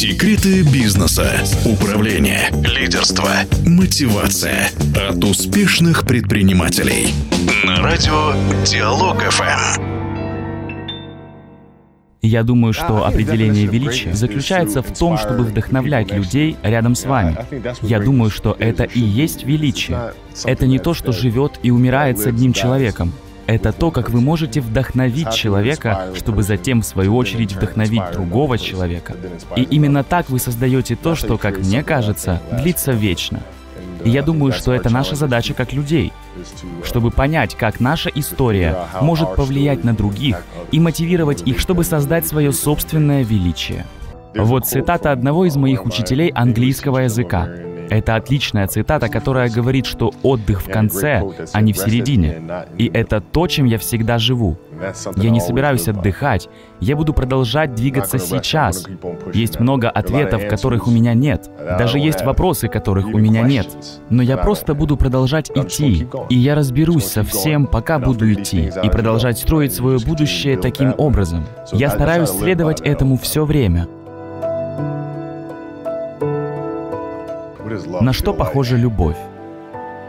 Секреты бизнеса, управления, лидерства, мотивация от успешных предпринимателей. На радио Диалог ФМ. Я думаю, что определение величия заключается в том, чтобы вдохновлять людей рядом с вами. Я думаю, что это и есть величие. Это не то, что живет и умирает с одним человеком. Это то, как вы можете вдохновить человека, чтобы затем, в свою очередь, вдохновить другого человека. И именно так вы создаете то, что, как мне кажется, длится вечно. И я думаю, что это наша задача как людей, чтобы понять, как наша история может повлиять на других и мотивировать их, чтобы создать свое собственное величие. Вот цитата одного из моих учителей английского языка. Это отличная цитата, которая говорит, что отдых в конце, а не в середине. И это то, чем я всегда живу. Я не собираюсь отдыхать, я буду продолжать двигаться сейчас. Есть много ответов, которых у меня нет. Даже есть вопросы, которых у меня нет. Но я просто буду продолжать идти. И я разберусь со всем, пока буду идти. И продолжать строить свое будущее таким образом. Я стараюсь следовать этому все время. На что похожа любовь?